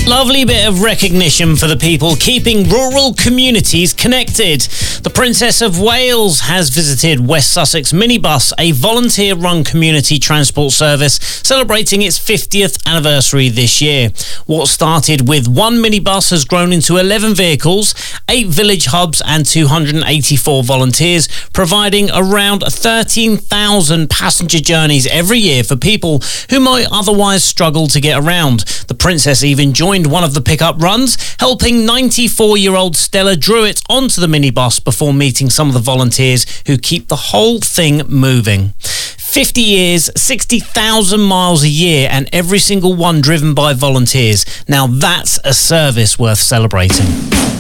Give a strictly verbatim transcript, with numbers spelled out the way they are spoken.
Lovely bit of recognition for the people keeping rural communities connected. The Princess of Wales has visited West Sussex Minibus, a volunteer-run community transport service celebrating its fiftieth anniversary this year. What started with one minibus has grown into eleven vehicles, eight village hubs and two hundred eighty-four volunteers, providing around thirteen thousand passenger journeys every year for people who might otherwise struggle to get around. The Princess even joined one of the pickup runs, helping ninety-four-year-old Stella Druitt onto the minibus before meeting some of the volunteers who keep the whole thing moving. fifty years, sixty thousand miles a year, and every single one driven by volunteers. Now that's a service worth celebrating.